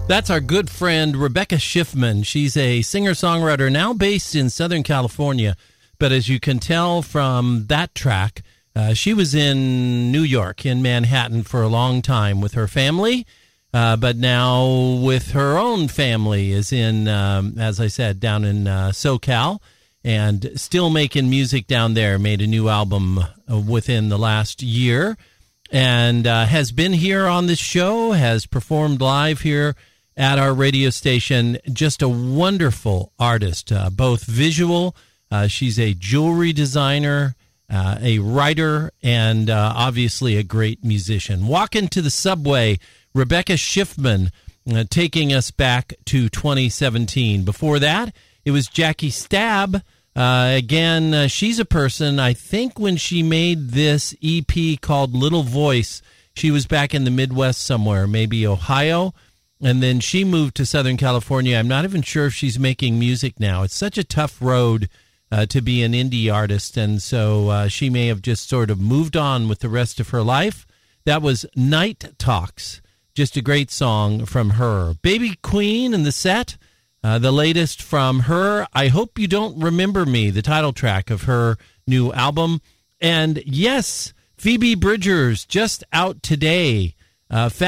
That's our good friend Rebecca Schiffman. She's a singer-songwriter now based in Southern California. But as you can tell from that track, she was in New York, in Manhattan, for a long time with her family. But now with her own family is in, as I said, down in SoCal. And still making music down there. Made a new album within the last year. And has been here on this show, has performed live here at our radio station. Just a wonderful artist, both visual. She's a jewelry designer, a writer, and obviously a great musician. Walking to the Subway, Rebecca Schiffman, taking us back to 2017. Before that, it was Jackie Stabb. Again, she's a person, I think when she made this EP called Little Voice, she was back in the Midwest somewhere, maybe Ohio. And then she moved to Southern California. I'm not even sure if she's making music now. It's such a tough road to be an indie artist. And so she may have just sort of moved on with the rest of her life. That was Night Talks. Just a great song from her. Baby Queen in the set. The latest from her, I Hope You Don't Remember Me, the title track of her new album. And yes, Phoebe Bridgers, just out today.